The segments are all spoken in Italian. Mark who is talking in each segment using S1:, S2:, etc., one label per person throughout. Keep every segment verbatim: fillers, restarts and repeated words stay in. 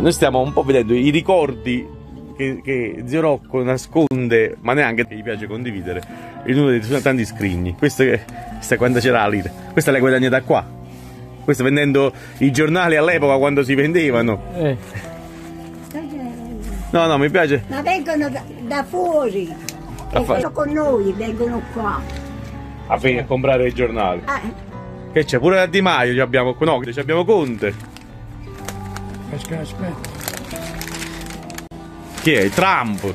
S1: Noi stiamo un po' vedendo i ricordi che, che Zio Rocco nasconde, ma neanche gli piace condividere, in uno dei suoi tanti scrigni. Questa è quando c'era la lira. Questa l'hai guadagnata qua. Questa vendendo i giornali all'epoca quando si vendevano. Eh. No, no, mi piace.
S2: Ma vengono da, da fuori. Vengono con noi, vengono qua.
S1: A, a comprare i giornali.
S2: Eh.
S1: Che c'è? Pure la Di Maio ci abbiamo, no, ci abbiamo Conte.
S3: Aspetta, aspetta.
S1: Chi è? Trump.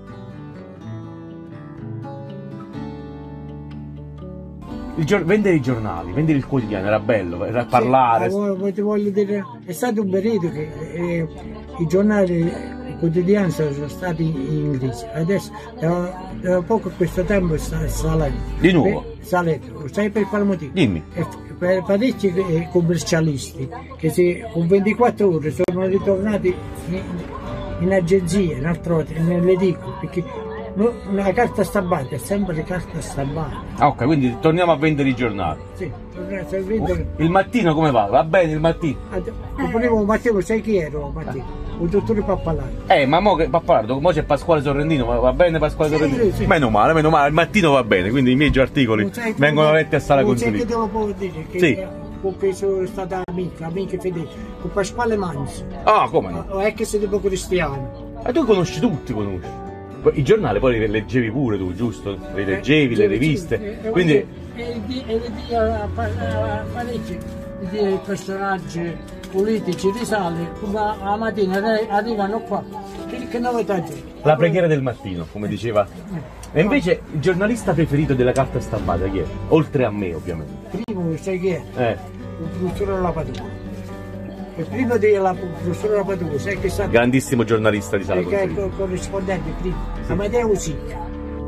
S1: Il gior vendere i giornali, vendere il quotidiano era bello, era parlare.
S3: Sì, ti voglio dire, è stato un periodo che eh, i giornali, i quotidiani sono stati in crisi. Adesso da, da poco questo tempo sta salendo.
S1: Di nuovo?
S3: Per, salendo, sai per quale motivo?
S1: Dimmi.
S3: E, per parecchi eh, commercialisti che si, con ventiquattro ore sono ritornati in, in agenzia, in altro, nelle edicole, perché no, la carta stampata è sempre carta stampata.
S1: Ah, ok, quindi torniamo a vendere i giornali.
S3: Sì, torniamo a vendere.
S1: Il mattino come va? Va bene il mattino?
S3: Il primo mattino, sai chi ero mattino? Il dottore Pappalardo.
S1: Eh, ma mo che Pappalardo, mo c'è Pasquale Sorrentino, va bene Pasquale
S3: sì,
S1: Sorrentino?
S3: Sì, sì.
S1: Meno male, meno male, il mattino va bene, quindi i miei articoli vengono letti a sala consiglio.
S3: Sai che devo dire? Che sì. Con cui sono stata amica, amica fedele, con Pasquale Manzi.
S1: Ah, come no?
S3: O ex tipo cristiano.
S1: Ma tu conosci tutti, conosci? I giornali poi li leggevi pure tu, giusto? Li leggevi, eh, le riviste, eh, quindi...
S3: E di parecchi di personaggi politici risale, la mattina arrivano qua, che novità c'è?
S1: La preghiera del mattino, come diceva. E invece il giornalista preferito della carta stampata chi è? Oltre a me, ovviamente.
S3: Primo, sai chi è?
S1: Eh.
S3: Il professore della Padula. Il primo della professore della Padula, sai che sa?
S1: Grandissimo giornalista di Sala Consiglio.
S3: Che è corrispondente primo, sì. Amadeo Sicca.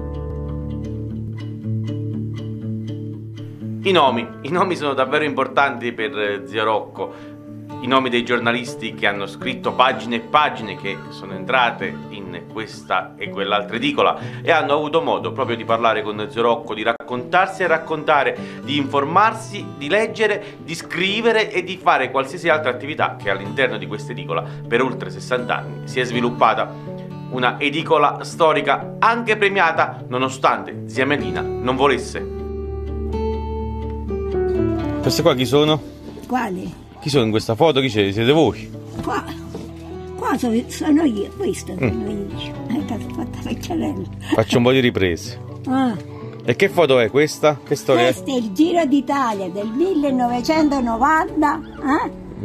S1: I nomi, i nomi sono davvero importanti per Zio Rocco, i nomi dei giornalisti che hanno scritto pagine e pagine, che sono entrate in questa e quell'altra edicola e hanno avuto modo proprio di parlare con Zio Rocco, di raccontarsi e raccontare, di informarsi, di leggere, di scrivere e di fare qualsiasi altra attività che all'interno di questa edicola per oltre sessanta anni si è sviluppata. Una edicola storica anche premiata nonostante zia Melina non volesse. Queste qua chi sono?
S2: Quali?
S1: Chi sono in questa foto? Chi c'è? Siete voi?
S2: Qua, qua sono, sono io, questa sono mm. io. Hai fatto vecchiarella.
S1: Faccio un po' di riprese.
S2: Ah.
S1: E che foto è questa? Che storia
S2: Questo è il Giro d'Italia del millenovecentonovanta, eh?